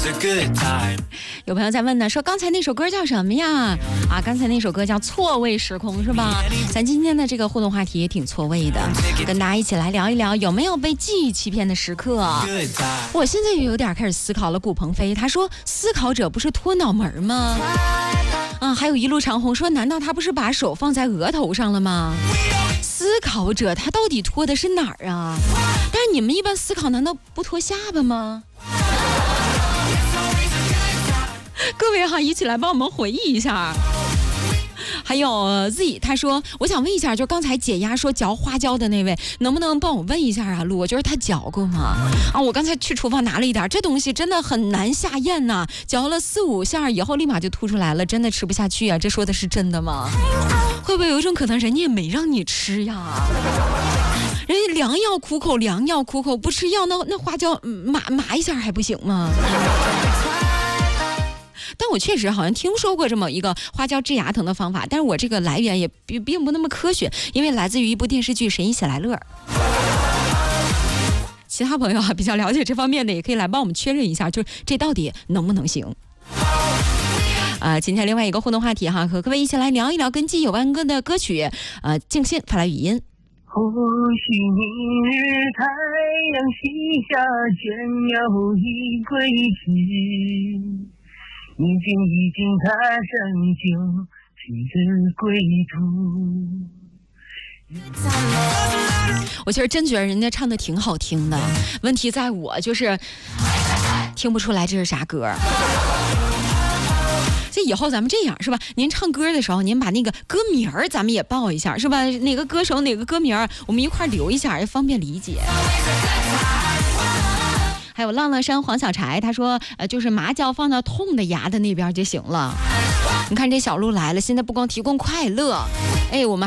有朋友在问呢，说刚才那首歌叫什么呀？啊，刚才那首歌叫《错位时空》是吧？咱今天的这个互动话题也挺错位的，跟大家一起来聊一聊有没有被记忆欺骗的时刻。我现在也有点开始思考了。顾鹏飞他说，思考者不是脱脑门吗？啊，还有一路长虹说，难道他不是把手放在额头上了吗？思考者他到底脱的是哪儿啊？但是你们一般思考难道不脱下巴吗？各位哈，一起来帮我们回忆一下。还有 Z 他说，我想问一下，就刚才解压说嚼花椒的那位，能不能帮我问一下啊？路就是他嚼过吗？啊，我刚才去厨房拿了一点，这东西真的很难下咽呐，嚼了4、5下以后立马就吐出来了，真的吃不下去啊！这说的是真的吗？会不会有一种可能，人家也没让你吃呀？人家良药苦口，良药苦口，不吃药那花椒麻一下还不行吗？但我确实好像听说过这么一个花椒治牙疼的方法，但是我这个来源也并不那么科学，因为来自于一部电视剧《神医喜来乐》。其他朋友啊比较了解这方面的，也可以来帮我们确认一下，就是这到底能不能行？今天另外一个互动话题哈，和各位一起来聊一聊跟记忆有关的歌曲。静心发来语音。 或许明日太阳西下，倦鸟已归时。已经踏上旧时的归途。 我其实真觉得人家唱的挺好听的，问题在我就是听不出来这是啥歌。这以后咱们这样是吧？您唱歌的时候，您把那个歌名儿咱们也报一下是吧？哪个歌手哪个歌名儿，我们一块留一下，也方便理解。还有浪浪山黄小柴他说，就是麻椒放到痛的牙的那边就行了。你看这小鹿来了，现在不光提供快乐，哎，我们